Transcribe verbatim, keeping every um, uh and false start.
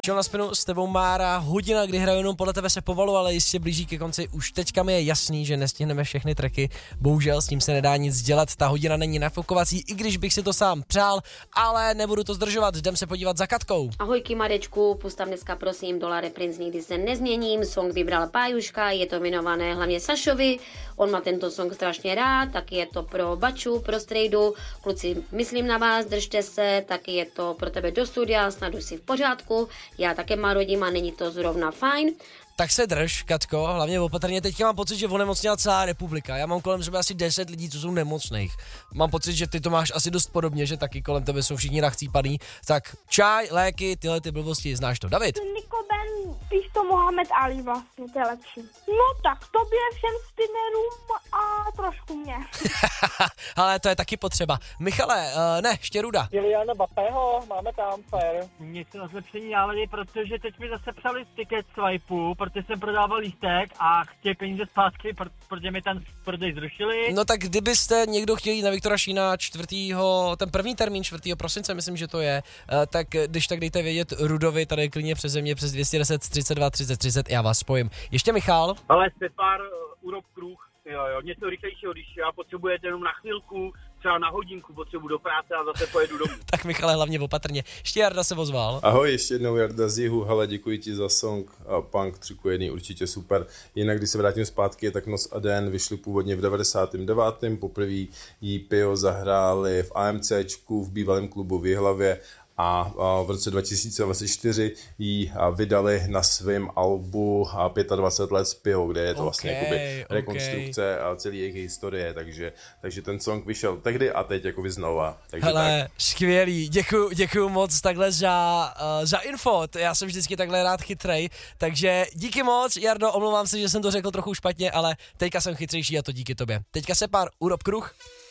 Chill na spinu s tebou Mára, hodina, kdy hraju jenom podle tebe se povalu, ale jistě blíží ke konci. Už teďka mi je jasný, že nestihneme všechny tracky, bohužel s tím se nedá nic dělat, ta hodina není nafukovací, i když bych si to sám přál, ale nebudu to zdržovat, jdem se podívat za Katkou. Ahojky Marečku, pustav dneska prosím Dolare Prince Nikdy se nezměním, song vybral Pájuška, je to věnované hlavně Sašovi, on má tento song strašně rád, taky je to pro Baču, pro Strejdu, kluci, myslím na vás, držte se, taky je to pro tebe do studia, snad už si v pořádku, já také má rodím a není to zrovna fajn. Tak se drž, Katko, hlavně opatrně, teďka mám pocit, že onemocněla celá republika, já mám kolem sebe asi deset lidí, co jsou nemocných. Mám pocit, že ty to máš asi dost podobně, že taky kolem tebe jsou všichni nachcípaný. Tak čaj, léky, tyhle ty blbosti, znáš to. David? Niko Ben, píš to Mohamed Ali vlastně, to je lepší. No tak, tobě všem spinnerům a trošku mě. Ale to je taky potřeba. Michale, uh, ne, Štěruda. Kyliana Mbappého, máme tam, fair. Něco na zlepšení nálady, protože teď mi zase psali z ticket swipeu, protože jsem prodával lístek a chtěli peníze zpátky, protože mi ten prodej zrušili. No tak kdybyste někdo chtěl jít na Viktora Šína čtvrtýho ten první termín čtvrtého prosince, myslím, že to je, uh, tak když tak dejte vědět Rudovi, tady klidně přes země přes dvě stě deset třicet dva třicet třicet, já vás spojím. Ještě Michal? Ale Stefár, urob kruh, jo, jo, něco rychlejšího, když já potřebujete jenom na chvilku, třeba na hodinku potřebuji do práce a zase pojedu domů. Tak Michale, hlavně opatrně. Ještě Jarda se ozval. Ahoj, ještě jednou Jarda z Jihu, hele, děkuji ti za song a Punk tři ku jedné, určitě super. Jinak, když se vrátím zpátky, tak Noc a den vyšli původně v devadesátém devátém Poprvé jí Pio zahráli v AMCčku v bývalém klubu v Jihlavě a v roce dva tisíce dvacet čtyři ji vydali na svém albu dvacet pět let s Pio, kde je to vlastně okay, jakoby rekonstrukce okay. a celý jejich historie, takže, takže ten song vyšel tehdy a teď jakoby znova. Takže hele, tak. Skvělý, děkuju, děkuju moc takhle za, uh, za info, já jsem vždycky takhle rád chytrej, takže díky moc, Jardo, omlouvám se, že jsem to řekl trochu špatně, ale teďka jsem chytřejší a to díky tobě. Teďka se pár urob kruh.